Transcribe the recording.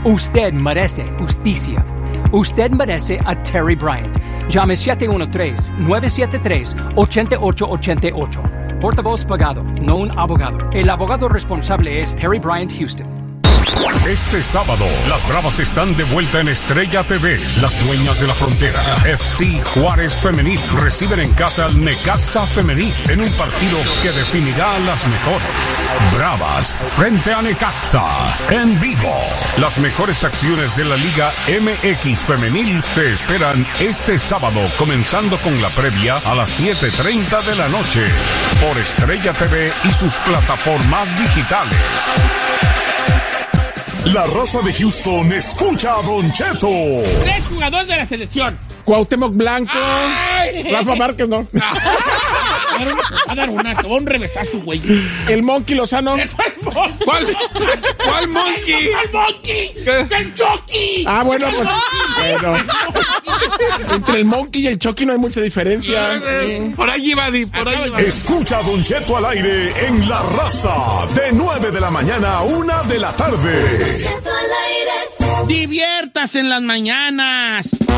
Usted merece justicia. Usted merece a Terry Bryant. Llame 713-973-8888. Portavoz pagado, no un abogado. El abogado responsable es Terry Bryant Houston. Este sábado, las Bravas están de vuelta en Estrella TV. Las dueñas de la frontera, FC Juárez Femenil, reciben en casa al Necaxa Femenil en un partido que definirá a las mejores. Bravas frente a Necaxa, en vivo. Las mejores acciones de la Liga MX Femenil te esperan este sábado, comenzando con la previa a las 7:30 de la noche, por Estrella TV y sus plataformas digitales. La raza de Houston escucha a Don Cheto. 3 jugadores de la selección. Cuauhtémoc Blanco. ¡Ay! Rafa Márquez, no. Va a dar un revesazo, güey. El Monkey Lozano. ¿Cuál Monkey? ¿Cuál Monkey? ¡El Chucky! Ah, bueno, pues. Bueno. Entre el Monkey y el Chucky no hay mucha diferencia. Por ahí va, por ahí va. Escucha a Don Cheto al aire en La Raza, de 9 de la mañana a 1 de la tarde. Diviértase en las mañanas.